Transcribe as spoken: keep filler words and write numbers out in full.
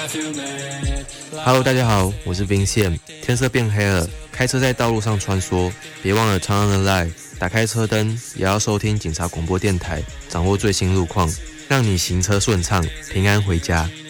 Hello， 大家好，我是 Vincent。天色变黑了，开车在道路上穿梭，别忘了 Turn on the light， 打开车灯，也要收听警察广播电台，掌握最新路况，让你行车顺畅，平安回家。